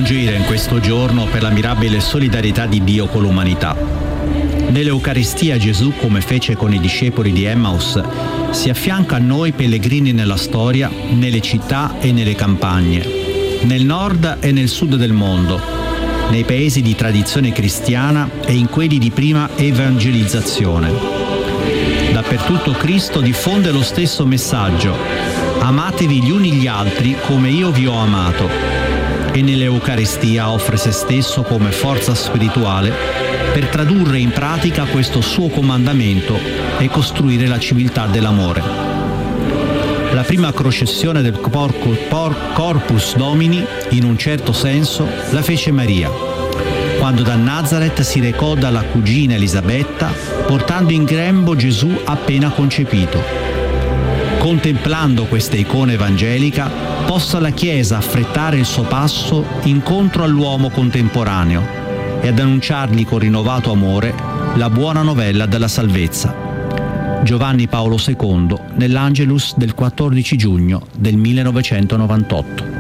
gioire in questo giorno per la mirabile solidarietà di Dio con l'umanità. Nell'Eucaristia Gesù, come fece con i discepoli di Emmaus, si affianca a noi pellegrini nella storia, nelle città e nelle campagne, nel nord e nel sud del mondo, nei paesi di tradizione cristiana e in quelli di prima evangelizzazione. Dappertutto Cristo diffonde lo stesso messaggio: amatevi gli uni gli altri come io vi ho amato, e nell'Eucaristia offre se stesso come forza spirituale per tradurre in pratica questo suo comandamento e costruire la civiltà dell'amore. La prima processione del Corpus Domini, in un certo senso, la fece Maria, quando da Nazareth si recò dalla cugina Elisabetta, portando in grembo Gesù appena concepito. Contemplando questa icona evangelica, possa la Chiesa affrettare il suo passo incontro all'uomo contemporaneo e ad annunciargli con rinnovato amore la buona novella della salvezza. Giovanni Paolo II, nell'Angelus del 14 giugno del 1998.